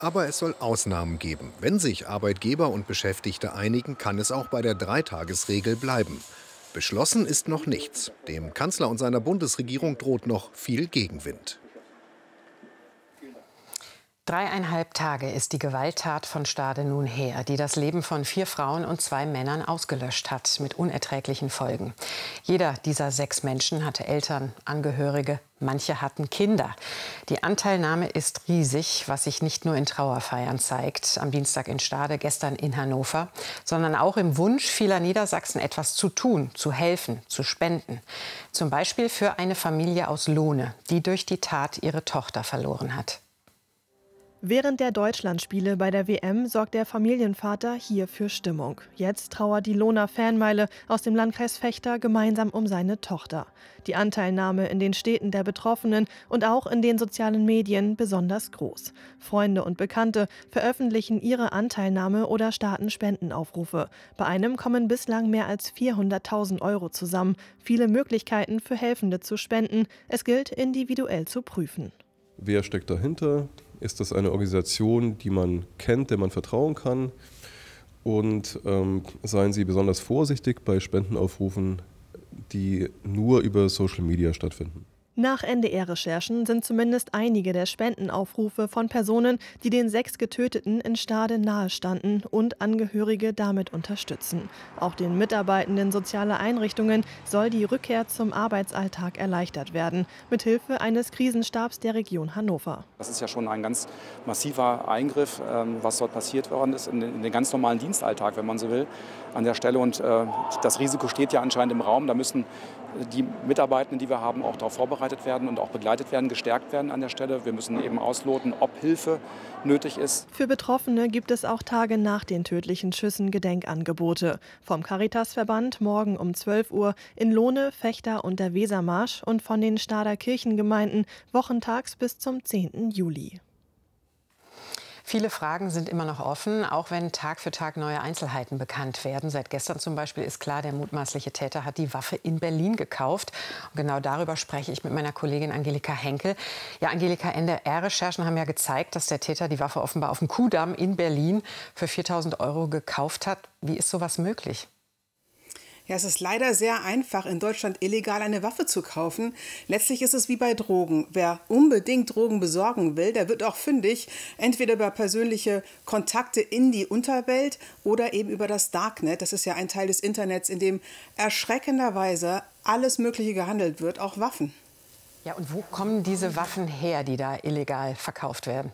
Aber es soll Ausnahmen geben. Wenn sich Arbeitgeber und Beschäftigte einigen, kann es auch bei der Dreitagesregel bleiben. Beschlossen ist noch nichts. Dem Kanzler und seiner Bundesregierung droht noch viel Gegenwind. 3,5 Tage ist die Gewalttat von Stade nun her, die das Leben von 4 Frauen und 2 Männern ausgelöscht hat, mit unerträglichen Folgen. Jeder dieser 6 Menschen hatte Eltern, Angehörige, manche hatten Kinder. Die Anteilnahme ist riesig, was sich nicht nur in Trauerfeiern zeigt, am Dienstag in Stade, gestern in Hannover, sondern auch im Wunsch vieler Niedersachsen, etwas zu tun, zu helfen, zu spenden. Zum Beispiel für eine Familie aus Lohne, die durch die Tat ihre Tochter verloren hat. Während der Deutschlandspiele bei der WM sorgt der Familienvater hier für Stimmung. Jetzt trauert die Lohner Fanmeile aus dem Landkreis Vechta gemeinsam um seine Tochter. Die Anteilnahme in den Städten der Betroffenen und auch in den sozialen Medien besonders groß. Freunde und Bekannte veröffentlichen ihre Anteilnahme oder starten Spendenaufrufe. Bei einem kommen bislang mehr als 400.000 € zusammen. Viele Möglichkeiten für Helfende zu spenden. Es gilt, individuell zu prüfen. Wer steckt dahinter? Ist das eine Organisation, die man kennt, der man vertrauen kann? Und seien Sie besonders vorsichtig bei Spendenaufrufen, die nur über Social Media stattfinden. Nach NDR-Recherchen sind zumindest einige der Spendenaufrufe von Personen, die den 6 Getöteten in Stade nahestanden und Angehörige damit unterstützen. Auch den Mitarbeitenden sozialer Einrichtungen soll die Rückkehr zum Arbeitsalltag erleichtert werden, mithilfe eines Krisenstabs der Region Hannover. Das ist ja schon ein ganz massiver Eingriff, was dort passiert worden ist, in den ganz normalen Dienstalltag, wenn man so will, an der Stelle. Und das Risiko steht ja anscheinend im Raum. Da müssen die Mitarbeitenden, die wir haben, auch darauf vorbereitet werden und auch begleitet werden, gestärkt werden an der Stelle. Wir müssen eben ausloten, ob Hilfe nötig ist. Für Betroffene gibt es auch Tage nach den tödlichen Schüssen Gedenkangebote. Vom Caritasverband morgen um 12 Uhr in Lohne, Vechta und der Wesermarsch und von den Stader Kirchengemeinden wochentags bis zum 10. Juli. Viele Fragen sind immer noch offen, auch wenn Tag für Tag neue Einzelheiten bekannt werden. Seit gestern zum Beispiel ist klar, der mutmaßliche Täter hat die Waffe in Berlin gekauft. Und genau darüber spreche ich mit meiner Kollegin Angelika Henkel. Ja, Angelika, NDR-Recherchen haben ja gezeigt, dass der Täter die Waffe offenbar auf dem Kudamm in Berlin für 4.000 € gekauft hat. Wie ist sowas möglich? Ja, es ist leider sehr einfach, in Deutschland illegal eine Waffe zu kaufen. Letztlich ist es wie bei Drogen. Wer unbedingt Drogen besorgen will, der wird auch fündig, entweder über persönliche Kontakte in die Unterwelt oder eben über das Darknet. Das ist ja ein Teil des Internets, in dem erschreckenderweise alles Mögliche gehandelt wird, auch Waffen. Ja, und wo kommen diese Waffen her, die da illegal verkauft werden?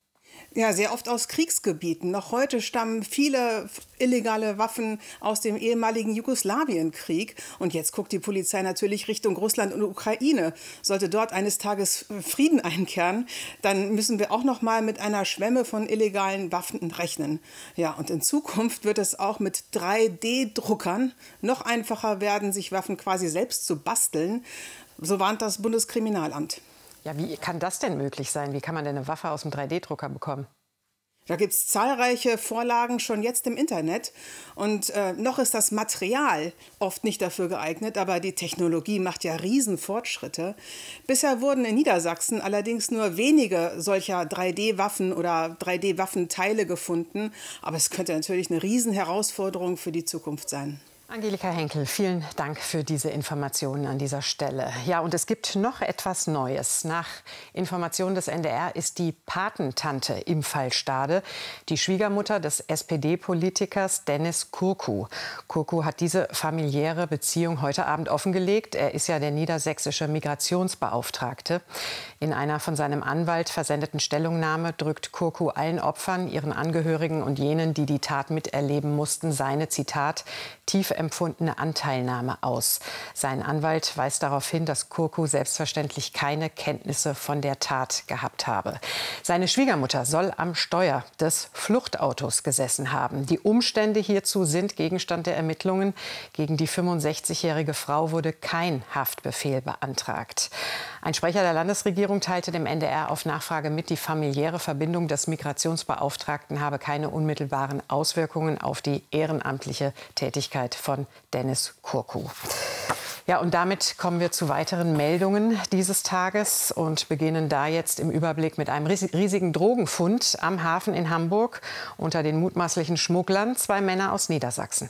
Ja, sehr oft aus Kriegsgebieten. Noch heute stammen viele illegale Waffen aus dem ehemaligen Jugoslawienkrieg. Und jetzt guckt die Polizei natürlich Richtung Russland und Ukraine. Sollte dort eines Tages Frieden einkehren, dann müssen wir auch noch mal mit einer Schwemme von illegalen Waffen rechnen. Ja, und in Zukunft wird es auch mit 3D-Druckern noch einfacher werden, sich Waffen quasi selbst zu basteln. So warnt das Bundeskriminalamt. Ja, wie kann das denn möglich sein? Wie kann man denn eine Waffe aus dem 3D-Drucker bekommen? Da gibt es zahlreiche Vorlagen schon jetzt im Internet. Und noch ist das Material oft nicht dafür geeignet, aber die Technologie macht ja Riesenfortschritte. Bisher wurden in Niedersachsen allerdings nur wenige solcher 3D-Waffen oder 3D-Waffenteile gefunden. Aber es könnte natürlich eine Riesenherausforderung für die Zukunft sein. Angelika Henkel, vielen Dank für diese Informationen an dieser Stelle. Ja, und es gibt noch etwas Neues. Nach Informationen des NDR ist die Patentante im Fall Stade die Schwiegermutter des SPD-Politikers Dennis Kurku. Kurku hat diese familiäre Beziehung heute Abend offengelegt. Er ist ja der niedersächsische Migrationsbeauftragte. In einer von seinem Anwalt versendeten Stellungnahme drückt Kurku allen Opfern, ihren Angehörigen und jenen, die die Tat miterleben mussten, seine, Zitat, tief empfundene Anteilnahme aus. Sein Anwalt weist darauf hin, dass Kurku selbstverständlich keine Kenntnisse von der Tat gehabt habe. Seine Schwiegermutter soll am Steuer des Fluchtautos gesessen haben. Die Umstände hierzu sind Gegenstand der Ermittlungen. Gegen die 65-jährige Frau wurde kein Haftbefehl beantragt. Ein Sprecher der Landesregierung teilte dem NDR auf Nachfrage mit, die familiäre Verbindung des Migrationsbeauftragten habe keine unmittelbaren Auswirkungen auf die ehrenamtliche Tätigkeit von Dennis Kurkuh. Ja, und damit kommen wir zu weiteren Meldungen dieses Tages und beginnen da jetzt im Überblick mit einem riesigen Drogenfund am Hafen in Hamburg. Unter den mutmaßlichen Schmugglern 2 Männer aus Niedersachsen.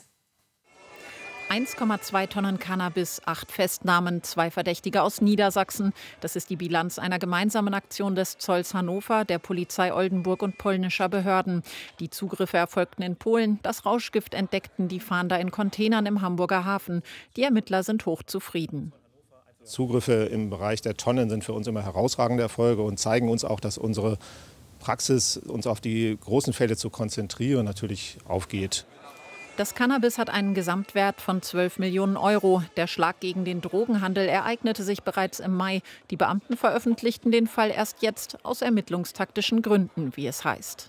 1,2 Tonnen Cannabis, 8 Festnahmen, 2 Verdächtige aus Niedersachsen. Das ist die Bilanz einer gemeinsamen Aktion des Zolls Hannover, der Polizei Oldenburg und polnischer Behörden. Die Zugriffe erfolgten in Polen. Das Rauschgift entdeckten die Fahnder in Containern im Hamburger Hafen. Die Ermittler sind hochzufrieden. Zugriffe im Bereich der Tonnen sind für uns immer herausragende Erfolge und zeigen uns auch, dass unsere Praxis, uns auf die großen Fälle zu konzentrieren, natürlich aufgeht. Das Cannabis hat einen Gesamtwert von 12 Millionen Euro. Der Schlag gegen den Drogenhandel ereignete sich bereits im Mai. Die Beamten veröffentlichten den Fall erst jetzt aus ermittlungstaktischen Gründen, wie es heißt.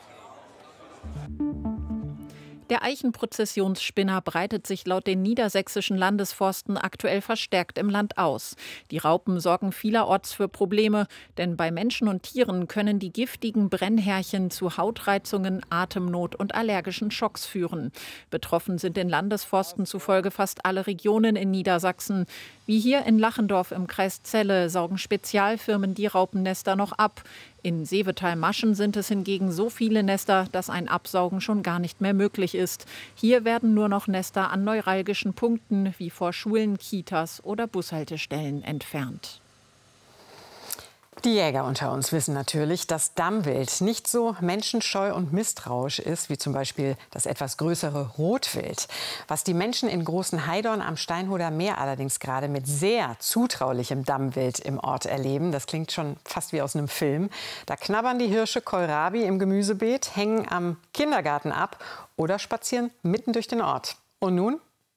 Der Eichenprozessionsspinner breitet sich laut den niedersächsischen Landesforsten aktuell verstärkt im Land aus. Die Raupen sorgen vielerorts für Probleme, denn bei Menschen und Tieren können die giftigen Brennhärchen zu Hautreizungen, Atemnot und allergischen Schocks führen. Betroffen sind den Landesforsten zufolge fast alle Regionen in Niedersachsen. Wie hier in Lachendorf im Kreis Celle saugen Spezialfirmen die Raupennester noch ab. In Seevetal-Maschen sind es hingegen so viele Nester, dass ein Absaugen schon gar nicht mehr möglich ist. Hier werden nur noch Nester an neuralgischen Punkten wie vor Schulen, Kitas oder Bushaltestellen entfernt. Die Jäger unter uns wissen natürlich, dass Dammwild nicht so menschenscheu und misstrauisch ist wie zum Beispiel das etwas größere Rotwild. Was die Menschen in Großen Heidorn am Steinhuder Meer allerdings gerade mit sehr zutraulichem Dammwild im Ort erleben, das klingt schon fast wie aus einem Film. Da knabbern die Hirsche Kohlrabi im Gemüsebeet, hängen am Kindergarten ab oder spazieren mitten durch den Ort. Und nun?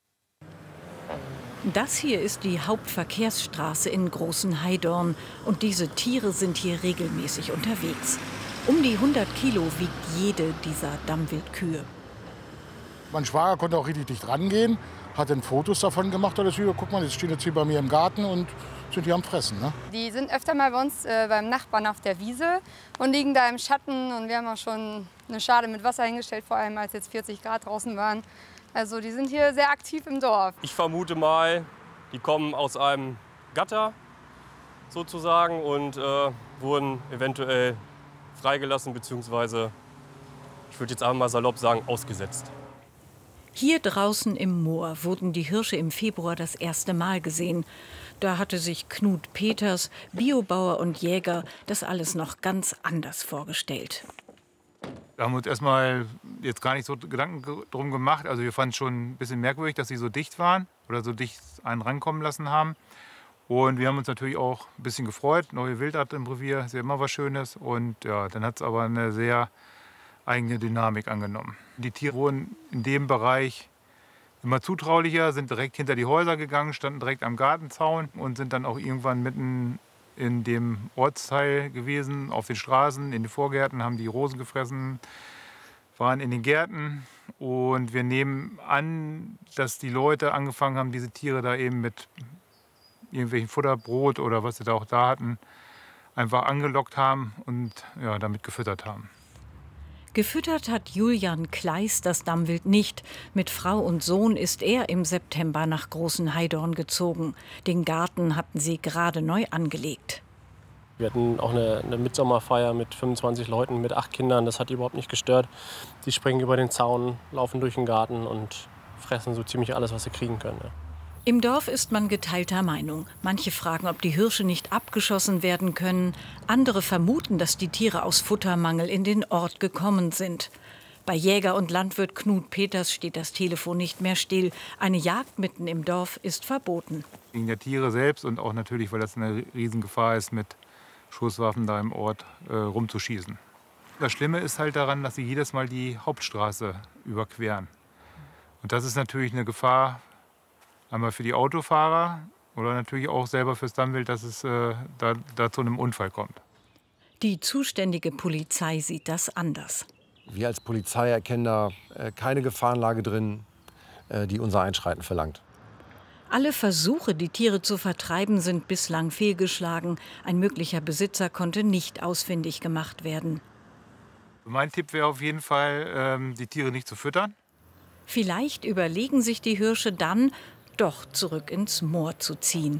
Das hier ist die Hauptverkehrsstraße in Großen Heidorn und diese Tiere sind hier regelmäßig unterwegs. Um die 100 Kilo wiegt jede dieser Dammwildkühe. Mein Schwager konnte auch richtig dicht rangehen, hat dann Fotos davon gemacht. Alles hier, guck mal, die stehen jetzt hier bei mir im Garten und sind hier am Fressen. Ne? Die sind öfter mal bei uns beim Nachbarn auf der Wiese und liegen da im Schatten. Und wir haben auch schon eine Schale mit Wasser hingestellt, vor allem als jetzt 40 Grad draußen waren. Also die sind hier sehr aktiv im Dorf. Ich vermute mal, die kommen aus einem Gatter sozusagen und wurden eventuell freigelassen bzw. ich würde jetzt einfach mal salopp sagen, ausgesetzt. Hier draußen im Moor wurden die Hirsche im Februar das erste Mal gesehen. Da hatte sich Knut Peters, Biobauer und Jäger, das alles noch ganz anders vorgestellt. Wir haben uns erstmal jetzt gar nicht so Gedanken drum gemacht. Also wir fanden es schon ein bisschen merkwürdig, dass sie so dicht waren oder so dicht einen rankommen lassen haben. Und wir haben uns natürlich auch ein bisschen gefreut. Neue Wildart im Revier ist ja immer was Schönes. Und ja, dann hat es aber eine sehr eigene Dynamik angenommen. Die Tiere wurden in dem Bereich immer zutraulicher, sind direkt hinter die Häuser gegangen, standen direkt am Gartenzaun und sind dann auch irgendwann mitten in dem Ortsteil gewesen, auf den Straßen, in den Vorgärten, haben die Rosen gefressen, waren in den Gärten. Und wir nehmen an, dass die Leute angefangen haben, diese Tiere da eben mit irgendwelchen Futter, Brot oder was sie da auch da hatten, einfach angelockt haben und ja, damit gefüttert haben. Gefüttert hat Julian Kleis das Dammwild nicht. Mit Frau und Sohn ist er im September nach Großen Heidorn gezogen. Den Garten hatten sie gerade neu angelegt. Wir hatten auch eine Mitsommerfeier mit 25 Leuten, mit 8 Kindern. Das hat die überhaupt nicht gestört. Die springen über den Zaun, laufen durch den Garten und fressen so ziemlich alles, was sie kriegen können. Ja. Im Dorf ist man geteilter Meinung. Manche fragen, ob die Hirsche nicht abgeschossen werden können. Andere vermuten, dass die Tiere aus Futtermangel in den Ort gekommen sind. Bei Jäger und Landwirt Knut Peters steht das Telefon nicht mehr still. Eine Jagd mitten im Dorf ist verboten. Wegen der Tiere selbst und auch natürlich, weil das eine Riesengefahr ist, mit Schusswaffen da im Ort rumzuschießen. Das Schlimme ist halt daran, dass sie jedes Mal die Hauptstraße überqueren. Und das ist natürlich eine Gefahr, einmal für die Autofahrer oder natürlich auch selber fürs Dammwild, dass es da zu einem Unfall kommt. Die zuständige Polizei sieht das anders. Wir als Polizei erkennen da keine Gefahrenlage drin, die unser Einschreiten verlangt. Alle Versuche, die Tiere zu vertreiben, sind bislang fehlgeschlagen. Ein möglicher Besitzer konnte nicht ausfindig gemacht werden. Mein Tipp wäre auf jeden Fall, die Tiere nicht zu füttern. Vielleicht überlegen sich die Hirsche dann, doch zurück ins Moor zu ziehen.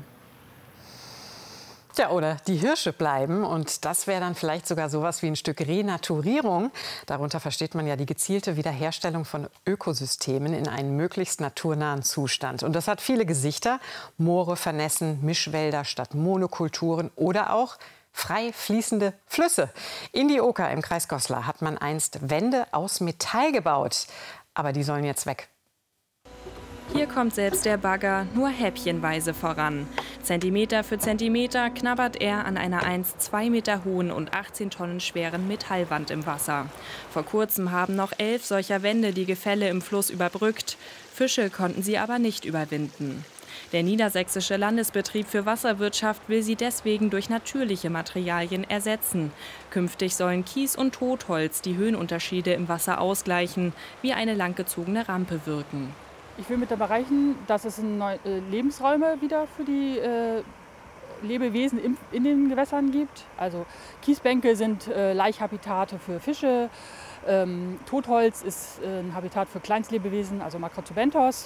Ja, oder die Hirsche bleiben. Und das wäre dann vielleicht sogar sowas wie ein Stück Renaturierung. Darunter versteht man ja die gezielte Wiederherstellung von Ökosystemen in einen möglichst naturnahen Zustand. Und das hat viele Gesichter. Moore vernässen, Mischwälder statt Monokulturen oder auch frei fließende Flüsse. In die Oker im Kreis Goslar hat man einst Wände aus Metall gebaut. Aber die sollen jetzt weg. Hier kommt selbst der Bagger nur häppchenweise voran. Zentimeter für Zentimeter knabbert er an einer einst 2 Meter hohen und 18 Tonnen schweren Metallwand im Wasser. Vor kurzem haben noch 11 solcher Wände die Gefälle im Fluss überbrückt. Fische konnten sie aber nicht überwinden. Der Niedersächsische Landesbetrieb für Wasserwirtschaft will sie deswegen durch natürliche Materialien ersetzen. Künftig sollen Kies und Totholz die Höhenunterschiede im Wasser ausgleichen, wie eine langgezogene Rampe wirken. Ich will mit dabei erreichen, dass es Lebensräume wieder für die Lebewesen in den Gewässern gibt. Also Kiesbänke sind Laichhabitate für Fische. Totholz ist ein Habitat für Kleinstlebewesen, also Macrotobenttos.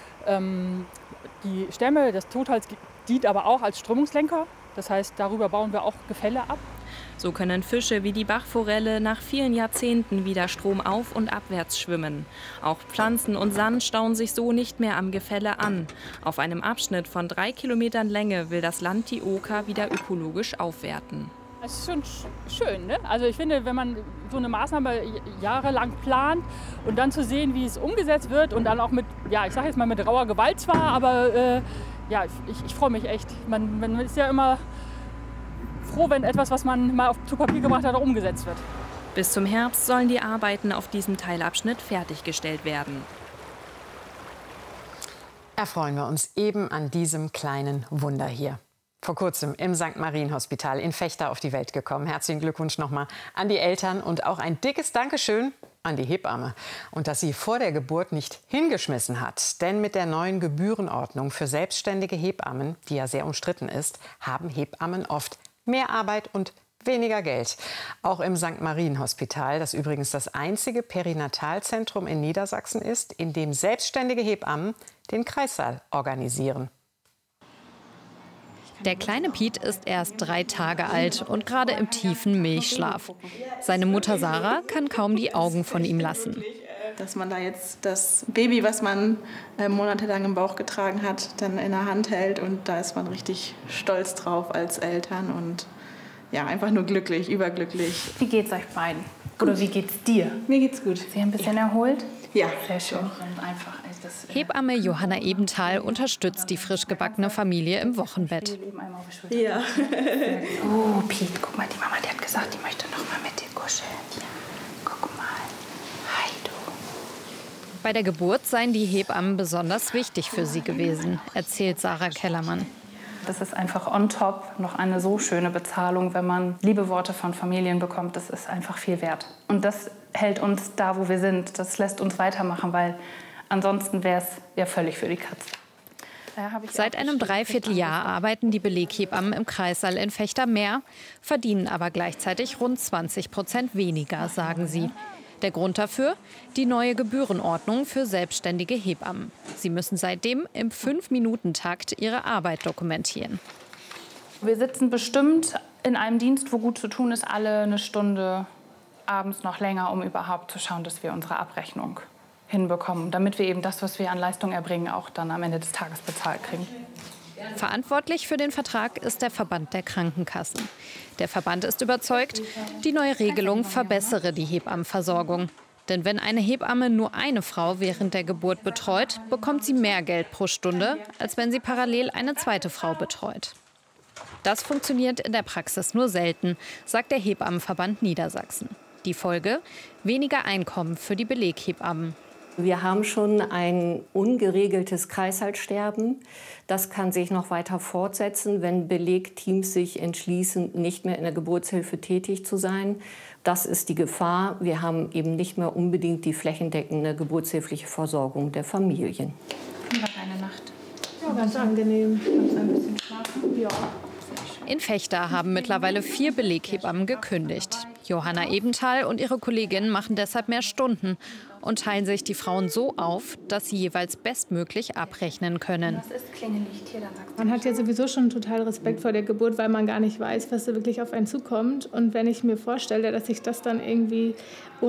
Die Stämme, das Totholz dient aber auch als Strömungslenker. Das heißt, darüber bauen wir auch Gefälle ab. So können Fische wie die Bachforelle nach vielen Jahrzehnten wieder stromauf- und abwärts schwimmen. Auch Pflanzen und Sand stauen sich so nicht mehr am Gefälle an. Auf einem Abschnitt von 3 Kilometern Länge will das Land die Oker wieder ökologisch aufwerten. Es ist schon schön, ne? Also ich finde, wenn man so eine Maßnahme jahrelang plant und dann zu sehen, wie es umgesetzt wird und dann auch mit, ja, ich sage jetzt mal mit rauer Gewalt zwar, aber ja, ich freue mich echt. Man ist ja immer froh, wenn etwas, was man mal zu Papier gebracht hat, auch umgesetzt wird. Bis zum Herbst sollen die Arbeiten auf diesem Teilabschnitt fertiggestellt werden. Erfreuen wir uns eben an diesem kleinen Wunder hier. Vor kurzem im St. Marienhospital in Vechta auf die Welt gekommen. Herzlichen Glückwunsch nochmal an die Eltern und auch ein dickes Dankeschön an die Hebamme. Und dass sie vor der Geburt nicht hingeschmissen hat. Denn mit der neuen Gebührenordnung für selbstständige Hebammen, die ja sehr umstritten ist, haben Hebammen oft mehr Arbeit und weniger Geld. Auch im St. Marienhospital, das übrigens das einzige Perinatalzentrum in Niedersachsen ist, in dem selbstständige Hebammen den Kreissaal organisieren. Der kleine Piet ist erst 3 Tage alt und gerade im tiefen Milchschlaf. Seine Mutter Sarah kann kaum die Augen von ihm lassen. Dass man da jetzt das Baby, was man monatelang im Bauch getragen hat, dann in der Hand hält. Und da ist man richtig stolz drauf als Eltern und ja, einfach nur glücklich, überglücklich. Wie geht's euch beiden? Oder wie geht's dir? Mir geht's gut. Sie ein bisschen erholt? Ja. Sehr schön. Und einfach, Hebamme Johanna Ebenthal unterstützt die frisch gebackene Familie im Wochenbett. Ja. Oh, Piet, guck mal, die Mama, die hat gesagt, die möchte noch mal mit dir kuscheln. Ja. Guck mal. Hi, du. Bei der Geburt seien die Hebammen besonders wichtig für sie gewesen, erzählt Sarah Kellermann. Das ist einfach on top noch eine so schöne Bezahlung, wenn man liebe Worte von Familien bekommt. Das ist einfach viel wert. Und das hält uns da, wo wir sind. Das lässt uns weitermachen, weil ansonsten wäre es ja völlig für die Katz. Seit einem Dreivierteljahr arbeiten die Beleghebammen im Kreissaal in Vechta mehr, verdienen aber gleichzeitig rund 20% weniger, sagen sie. Der Grund dafür? Die neue Gebührenordnung für selbstständige Hebammen. Sie müssen seitdem im 5-Minuten-Takt ihre Arbeit dokumentieren. Wir sitzen bestimmt in einem Dienst, wo gut zu tun ist, alle eine Stunde, abends noch länger, um überhaupt zu schauen, dass wir unsere Abrechnung hinbekommen, damit wir eben das, was wir an Leistung erbringen, auch dann am Ende des Tages bezahlt kriegen. Verantwortlich für den Vertrag ist der Verband der Krankenkassen. Der Verband ist überzeugt, die neue Regelung verbessere die Hebammenversorgung. Denn wenn eine Hebamme nur eine Frau während der Geburt betreut, bekommt sie mehr Geld pro Stunde, als wenn sie parallel eine zweite Frau betreut. Das funktioniert in der Praxis nur selten, sagt der Hebammenverband Niedersachsen. Die Folge? Weniger Einkommen für die Beleghebammen. Wir haben schon ein ungeregeltes Kreissaal-Sterben. Das kann sich noch weiter fortsetzen, wenn Belegteams sich entschließen, nicht mehr in der Geburtshilfe tätig zu sein. Das ist die Gefahr. Wir haben eben nicht mehr unbedingt die flächendeckende geburtshilfliche Versorgung der Familien. Wie war deine Nacht? Ja, ganz angenehm. Kannst ein bisschen schlafen. Ja. In Vechta haben mittlerweile 4 Beleghebammen gekündigt. Johanna Ebenthal und ihre Kollegin machen deshalb mehr Stunden und teilen sich die Frauen so auf, dass sie jeweils bestmöglich abrechnen können. Man hat ja sowieso schon total Respekt vor der Geburt, weil man gar nicht weiß, was da wirklich auf einen zukommt. Und wenn ich mir vorstelle, dass ich das dann irgendwie